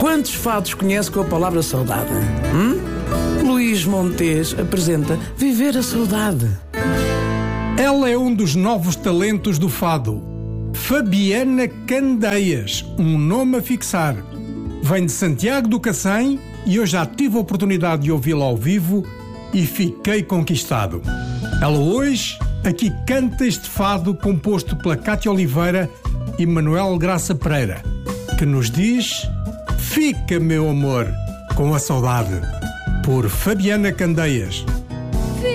Quantos fados conhece com a palavra saudade? Luís Montes apresenta Viver a Saudade. Ela é um dos novos talentos do fado. Fabiana Candeias, um nome a fixar. Vem de Santiago do Cacém e eu já tive a oportunidade de ouvi-la ao vivo e fiquei conquistado. Ela hoje aqui canta este fado composto pela Cátia Oliveira e Manuel Graça Pereira, que nos diz: Fica, meu amor, com a saudade, por Fabiana Candeias.